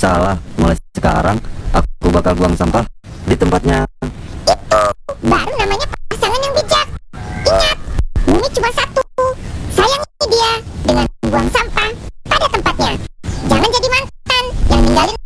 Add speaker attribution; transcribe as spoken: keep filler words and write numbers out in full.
Speaker 1: salah. Mulai sekarang aku bakal buang sampah di tempatnya.
Speaker 2: Itu baru namanya pasangan yang bijak. Ingat, bumi cuma satu. Sayangi dia dengan buang sampah pada tempatnya. Jangan jadi mantan yang ninggalin